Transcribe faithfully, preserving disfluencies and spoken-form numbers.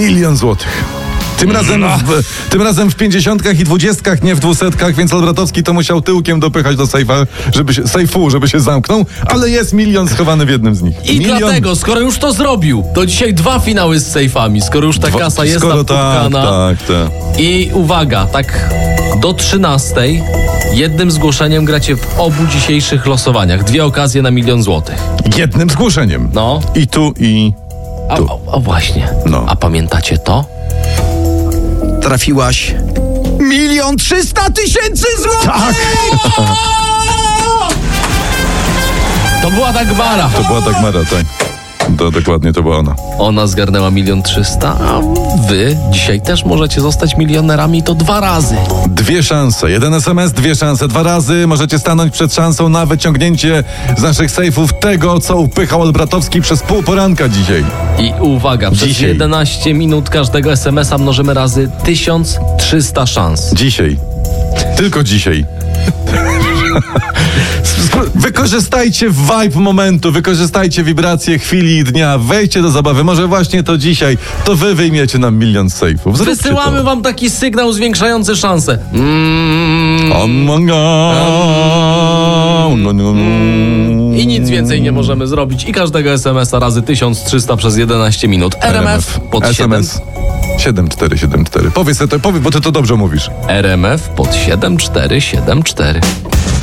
milion złotych. Tym razem, w, tym razem w pięćdziesiątkach i dwudziestkach, nie w dwusetkach, więc Olbratowski to musiał tyłkiem dopychać do sejfa, żeby się, sejfu, żeby się zamknął, ale jest milion schowany w jednym z nich. I milion... dlatego, skoro już to zrobił, to dzisiaj dwa finały z sejfami, skoro już ta Dwa, kasa jest skoro napukana. tak, tak, tak. I uwaga, tak do trzynastej jednym zgłoszeniem gracie w obu dzisiejszych losowaniach. Dwie okazje na milion złotych. Jednym zgłoszeniem. No. I tu, i A, tu. o, o właśnie. No. A pamiętacie to? Trafiłaś milion trzysta tysięcy złotych! Tak! To była Dagmara. To była Dagmara, tak. To, dokładnie, to była ona. Ona zgarnęła milion trzysta, a wy dzisiaj też możecie zostać milionerami, to dwa razy. Dwie szanse. Jeden es em es, dwie szanse. Dwa razy możecie stanąć przed szansą na wyciągnięcie z naszych sejfów tego, co upychał Olbratowski przez pół poranka dzisiaj. I uwaga, przez Dzisiaj. jedenaście minut każdego es em es a mnożymy razy tysiąc trzysta szans. Dzisiaj. Tylko dzisiaj. Wykorzystajcie vibe momentu, wykorzystajcie wibracje chwili i dnia, wejdźcie do zabawy, może właśnie to dzisiaj, to wy wyjmiecie nam milion sejfów. Zróbcie Wysyłamy to. wam taki sygnał zwiększający szanse. Mm. I nic więcej nie możemy zrobić. I każdego es em es a razy tysiąc trzysta przez jedenaście minut. er em ef pod es em siedem. es siedem cztery siedem cztery. Powiedz to, powiedz, bo ty to dobrze mówisz. er em ef pod siedem cztery siedem cztery.